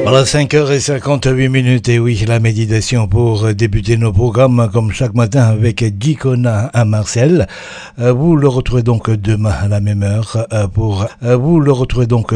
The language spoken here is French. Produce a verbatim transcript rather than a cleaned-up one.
Voilà, cinq heures cinquante-huit minutes, et oui, la méditation pour débuter nos programmes comme chaque matin avec Dicona à Marcel. Vous le retrouvez donc demain à la même heure pour vous le retrouvez donc